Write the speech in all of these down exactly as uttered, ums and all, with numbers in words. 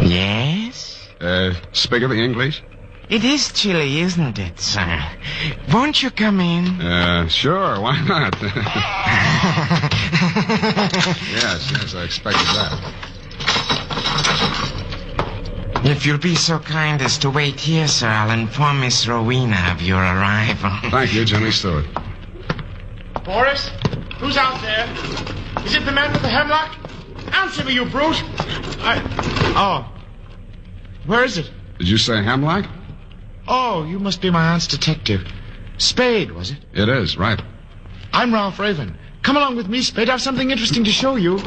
Yes? Uh, speak of the English? It is chilly, isn't it, sir? Won't you come in? Uh, sure, why not? yes, yes, I expected that. If you'll be so kind as to wait here, sir, I'll inform Miss Rowena of your arrival. Thank you, Jimmy Stewart. Boris? Who's out there? Is it the man with the hemlock? Answer me, you brute! I... Oh. Where is it? Did you say hemlock? Oh, you must be my aunt's detective. Spade, was it? It is, right. I'm Ralph Raven. Come along with me, Spade. I have something interesting to show you.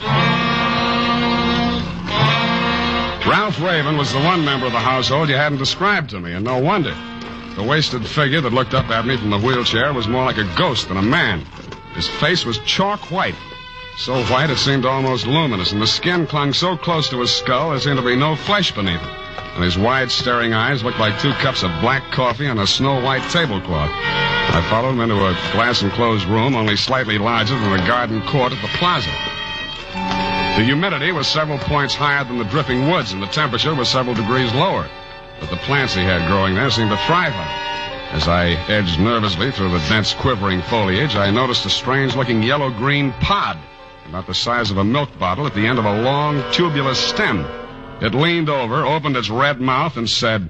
Ralph Raven was the one member of the household you hadn't described to me, and no wonder. The wasted figure that looked up at me from the wheelchair was more like a ghost than a man. His face was chalk white. So white it seemed almost luminous, and the skin clung so close to his skull there seemed to be no flesh beneath it. And his wide, staring eyes looked like two cups of black coffee on a snow-white tablecloth. I followed him into a glass-enclosed room only slightly larger than the garden court at the plaza. The humidity was several points higher than the dripping woods, and the temperature was several degrees lower. But the plants he had growing there seemed to thrive on it. As I edged nervously through the dense, quivering foliage, I noticed a strange-looking yellow-green pod, about the size of a milk bottle at the end of a long, tubular stem. It leaned over, opened its red mouth, and said,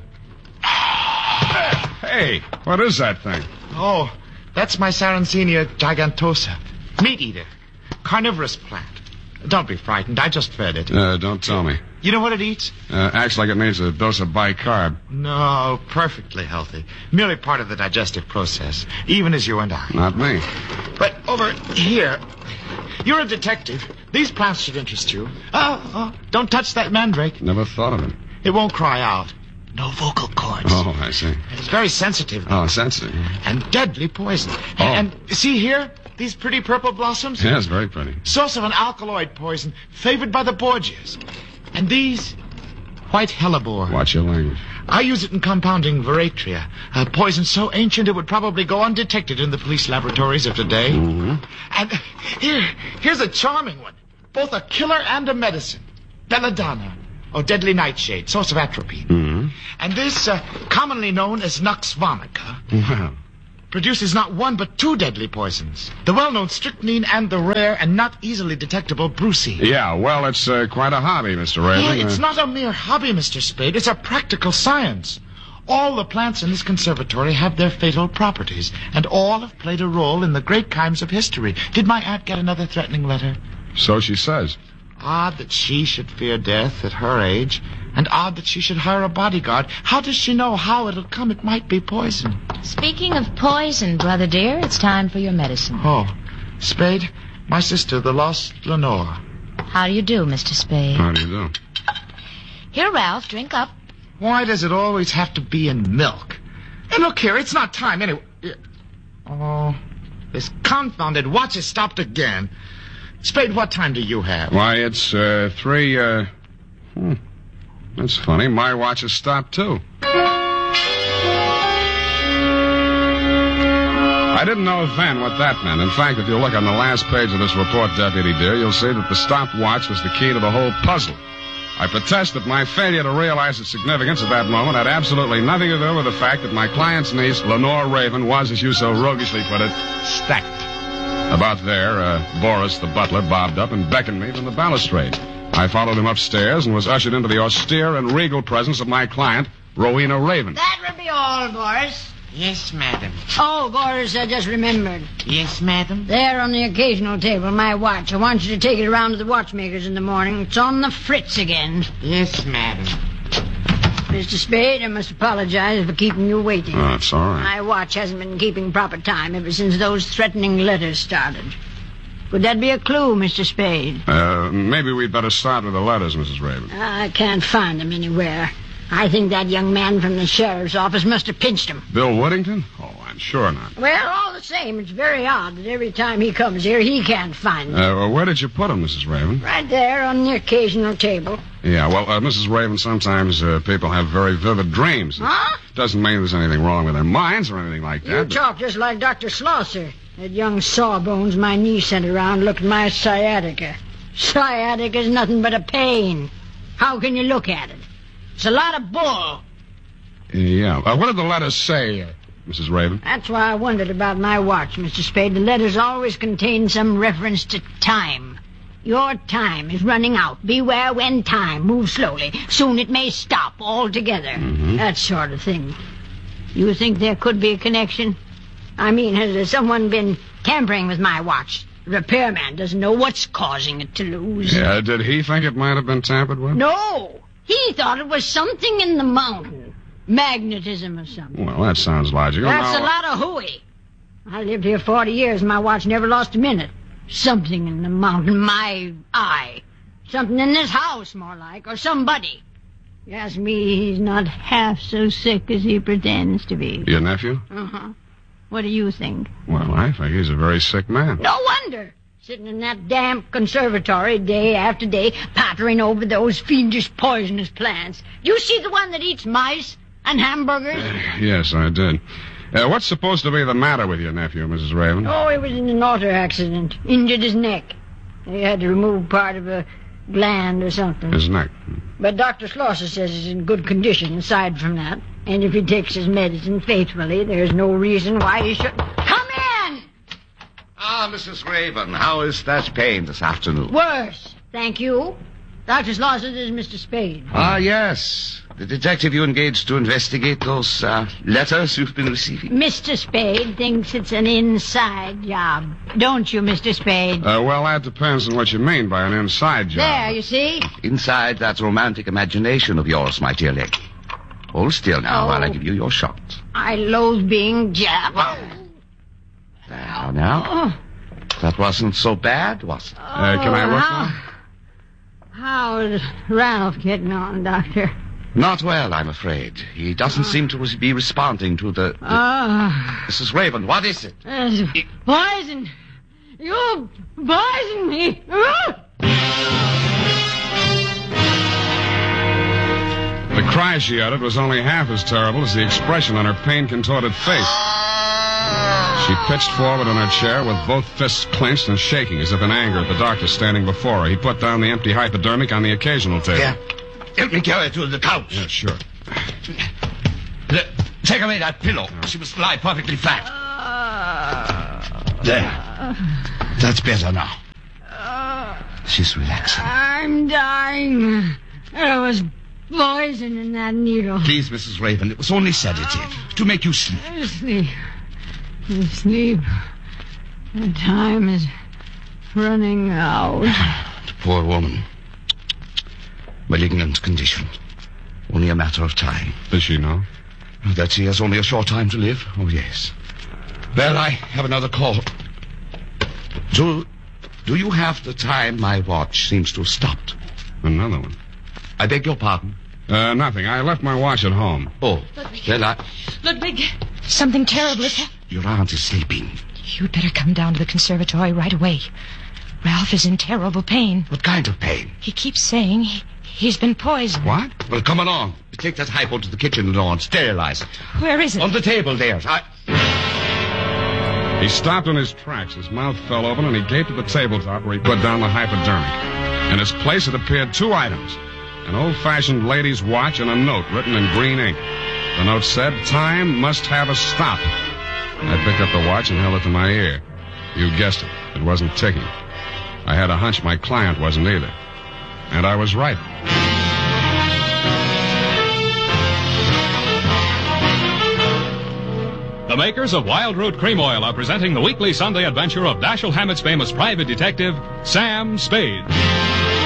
"Hey, what is that thing?" Oh, that's my Sarracenia gigantosa. Meat eater. Carnivorous plant. Don't be frightened. I just fed it. Uh, don't tell me. You know what it eats? Uh, acts like it needs a dose of bicarb. No, perfectly healthy. Merely part of the digestive process, even as you and I. Not me. But over here, you're a detective. These plants should interest you. Oh, oh, don't touch that mandrake. Never thought of it. It won't cry out. No vocal cords. Oh, I see. It's very sensitive. Oh, sensitive. And deadly poison. Oh. And, and see here? These pretty purple blossoms? Yes, very pretty. Source of an alkaloid poison favored by the Borgias. And these? White hellebore. Watch your language. I use it in compounding veratria, a poison so ancient it would probably go undetected in the police laboratories of today. Mm-hmm. And here, here's a charming one. Both a killer and a medicine. Belladonna, or deadly nightshade, source of atropine. Mm-hmm. And this, uh, commonly known as Nux vomica, Well, produces not one but two deadly poisons. The well-known strychnine and the rare and not easily detectable brucine. yeah, well, it's uh, quite a hobby, Mister Raven. Hey, it's Uh, not a mere hobby, Mister Spade. It's a practical science. All the plants in this conservatory have their fatal properties, and all have played a role in the great crimes of history. Did my aunt get another threatening letter? So she says. Odd that she should fear death at her age, and odd that she should hire a bodyguard. How does she know how it'll come? It might be poison. Speaking of poison, brother dear, it's time for your medicine. Oh, Spade, my sister, the lost Lenore. How do you do, Mister Spade? How do you do? Here, Ralph, drink up. Why does it always have to be in milk? Hey, look here, it's not time anyway. Oh, this confounded watch has stopped again. Spade, what time do you have? Why, it's uh, three, uh... Hmm. That's funny. My watch has stopped, too. I didn't know then what that meant. In fact, if you look on the last page of this report, Deputy dear, you'll see that the stopwatch was the key to the whole puzzle. I protest that my failure to realize its significance at that moment had absolutely nothing to do with the fact that my client's niece, Lenore Raven, was, as you so roguishly put it, stacked. About there, uh, Boris, the butler, bobbed up and beckoned me from the balustrade. I followed him upstairs and was ushered into the austere and regal presence of my client, Rowena Raven. That will be all, Boris. Yes, madam. Oh, Boris, I just remembered. Yes, madam. There on the occasional table, my watch. I want you to take it around to the watchmakers in the morning. It's on the fritz again. Yes, madam. Mister Spade, I must apologize for keeping you waiting. Oh, it's all right. My watch hasn't been keeping proper time ever since those threatening letters started. Would that be a clue, Mister Spade? Uh, maybe we'd better start with the letters, Missus Raven. I can't find them anywhere. I think that young man from the sheriff's office must have pinched him. Bill Woodington? Oh, I'm sure not. Well, all the same, it's very odd that every time he comes here, he can't find them. Uh, well, where did you put them, Missus Raven? Right there on the occasional table. Yeah, well, uh, Missus Raven, sometimes uh, people have very vivid dreams. Huh? It doesn't mean there's anything wrong with their minds or anything like that. You but- talk just like Doctor Slosser. That young sawbones my niece sent around looked at my sciatica. Sciatica's nothing but a pain. How can you look at it? It's a lot of bull. Yeah. Uh, what did the letters say, uh, Missus Raven? That's why I wondered about my watch, Mister Spade. The letters always contain some reference to time. Your time is running out. Beware when time moves slowly. Soon it may stop altogether. Mm-hmm. That sort of thing. You think there could be a connection? I mean, has someone been tampering with my watch? The repairman doesn't know what's causing it to lose. Yeah, did he think it might have been tampered with? No. He thought it was something in the mountain. Magnetism or something. Well, that sounds logical. That's now, a lot of hooey. I lived here forty years and my watch never lost a minute. Something in the mountain, my eye. Something in this house, more like, or somebody. You ask me, he's not half so sick as he pretends to be. Your nephew? Uh-huh. What do you think? Well, I think he's a very sick man. No wonder. Sitting in that damp conservatory day after day, pottering over those fiendish poisonous plants. You see the one that eats mice and hamburgers? Uh, yes, I did. Uh, what's supposed to be the matter with your nephew, Missus Raven? Oh, he was in an auto accident. Injured his neck. They had to remove part of a gland or something. His neck. But Doctor Schlosser says he's in good condition aside from that. And if he takes his medicine faithfully, there's no reason why he shouldn't. Come in! Ah, Missus Raven, how is that pain this afternoon? Worse, thank you. Doctor Schlosser is Mister Spade. Ah, yes. The detective you engaged to investigate those uh, letters you've been receiving. Mister Spade thinks it's an inside job. Don't you, Mister Spade? Uh, well, that depends on what you mean by an inside job. There, you see? Inside that romantic imagination of yours, my dear lady. Hold still now Oh. while I give you your shot. I loathe being jabbed. Now, now. Oh. That wasn't so bad, was it? Uh, can I look how, now? How's Ralph getting on, Doctor? Not well, I'm afraid. He doesn't seem to be responding to the... the... Ah. Missus Raven, what is it? There's poison. You poisoned me. The cry she uttered was only half as terrible as the expression on her pain-contorted face. She pitched forward in her chair with both fists clenched and shaking as if in anger at the doctor standing before her. He put down the empty hypodermic on the occasional table. Here, help me carry her to the couch. Yeah, sure. Le- Take away that pillow. She must lie perfectly flat. There. That's better now. She's relaxing. I'm dying. There was poison in that needle. Please, Missus Raven, it was only sedative to make you sleep. Sleep. Sleep. The time is running out. The poor woman. Malignant condition. Only a matter of time. Does she know? That she has only a short time to live? Oh, yes. Well, I have another call. Do, do you have the time my watch seems to have stopped? Another one. I beg your pardon? Uh, nothing. I left my watch at home. Oh, well, I... Ludwig, something terrible is happening. Your aunt is sleeping. You'd better come down to the conservatory right away. Ralph is in terrible pain. What kind of pain? He keeps saying he, he's been poisoned. What? Well, come along. Take that hypo to the kitchen door and sterilize it. Where is it? On the table there. I... He stopped in his tracks. His mouth fell open, and he gaped at the tabletop where he put down the hypodermic. In its place, it appeared two items. An old-fashioned lady's watch and a note written in green ink. The note said, "Time must have a stop." I picked up the watch and held it to my ear. You guessed it. It wasn't ticking. I had a hunch my client wasn't either. And I was right. The makers of Wild Root Cream Oil are presenting the weekly Sunday adventure of Dashiell Hammett's famous private detective, Sam Spade.